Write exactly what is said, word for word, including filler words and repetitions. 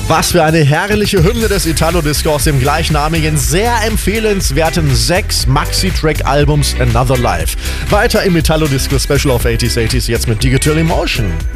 Was für eine herrliche Hymne des Italo-Disco aus dem gleichnamigen, sehr empfehlenswerten sechs Maxi-Track-Albums Another Life. Weiter im Italo-Disco-Special auf achtziger achtzig jetzt mit Digital Emotion.